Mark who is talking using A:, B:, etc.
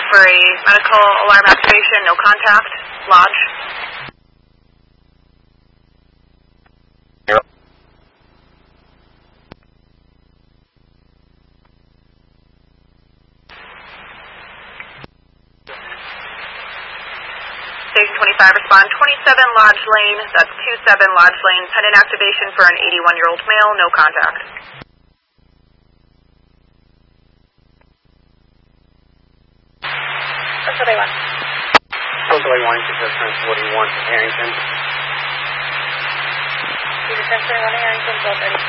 A: for a medical alarm activation, no contact, lodge. Station 25, respond 27 Lodge Lane, that's 27 Lodge Lane, pendant activation for an 81-year-old male, no contact. That's what they want.
B: That's what they want, to transfer what he wants to Harrington.
A: He's transferring 1 Harrington, 1230.